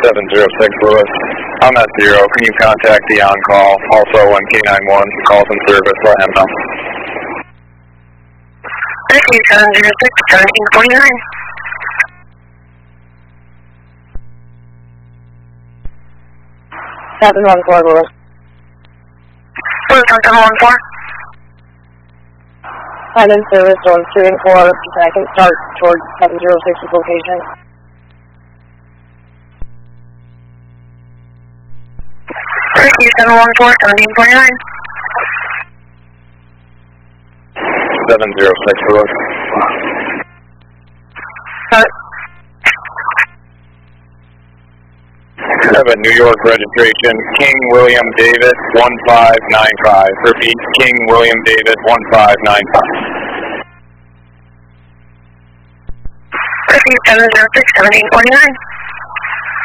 706 Lewis. I'm at 0. Can you contact the on-call? Also, when K91 calls in service, let him know. Thank you, 706, 1749. Captain 14 Lewis. Lewis on 714. I'm in service on 2 and 4. I can start towards 706's location. Thank you, 714, 1749. 706 Lewis. I have a New York registration, King William David 1595. Repeat, King William David 1595. Thank you, 706, 1749.